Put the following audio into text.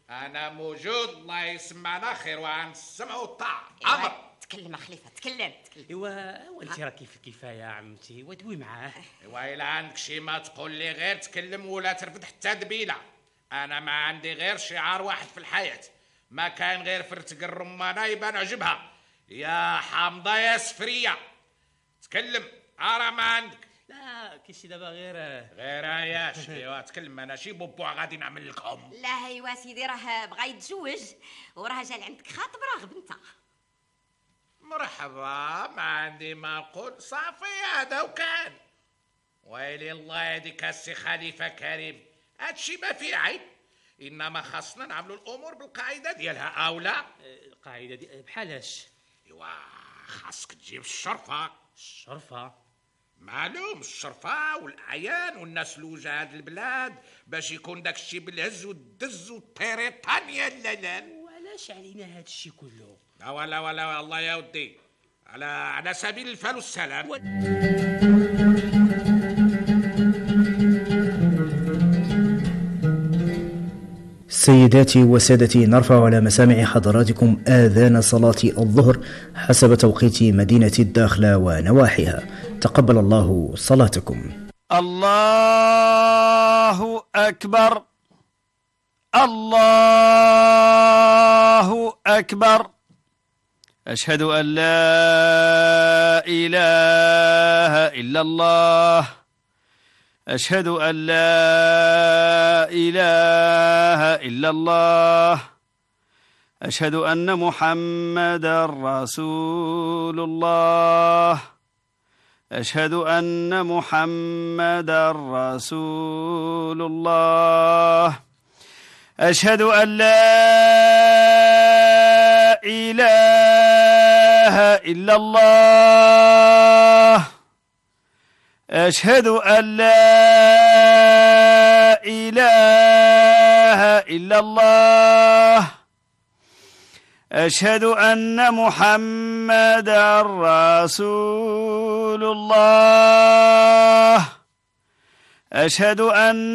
انا موجود، الله يسمعنا خير وعن السمع والطاعه. امر. تكلم خليفه، تكلم. ايوا انت راه كيف كيفايه يا عمتي، ودوي معاه. ايوا الا عندك شي ما تقول لي غير تكلم ولا ترفد حتى دبيله. انا ما عندي غير شعار واحد في الحياه، ما كاين غير فرتق الرمانه يبان عجبها. يا حامضه يا سفريه تكلم، راه ما عندك. لا كيشي دابا غير عياش. ايوا تكلم، انا شي بوبوع غادي نعمل لكم. لا ايوا سيدي راه بغا يتزوج وراه جا عندك خاطب راغب انت. مرحبا، ما عندي ما نقول، صافي هذا وكان. ويلي الله يهديك السي خليفه كريم، هادشي ما فيه عيب، انما خاصنا نعملوا الامور بالقاعده ديالها اولا. القاعده دي بحالاش؟ ايوا خاصك تجيب الشرفه. الشرفه؟ معلوم، الشرفه والاعيان والناس الوجه هاد البلاد باش يكون داك الشيء بالهز والدز والطيريطان يا لا. وعلاش علينا هاد الشيء كله؟ لا ولا الله يا ودي، على سبيل الفال والسلام. سيداتي وسادتي، نرفع على مسامع حضراتكم آذان صلاة الظهر حسب توقيت مدينة الداخلة ونواحيها. تقبل الله صلاتكم. الله أكبر، الله أكبر، أشهد أن لا إله إلا الله، أشهد أن لا إله إلا الله، أشهد أن محمدا رسول الله، أشهد أن محمدا رسول الله، أشهد أن لا إله إلا الله، أشهد أن لا إله إلا الله، أشهد أن محمدا رسول الله، أشهد أن